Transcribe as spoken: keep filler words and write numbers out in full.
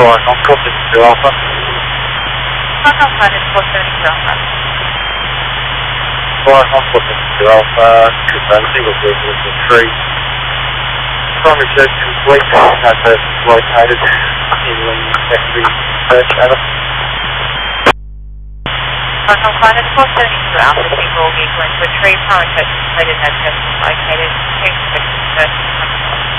Alright, I'm copying to Alpha. Hotel Pilot four seventy-two Alpha. Alright, I'm copying to Alpha. Confirm single vehicle is three. Primary search complete. No persons located. Inland secondary search, over. Hotel Pilot four seventy-two Alpha, single vehicle into a tree. Primary search completed. No persons located. Change search.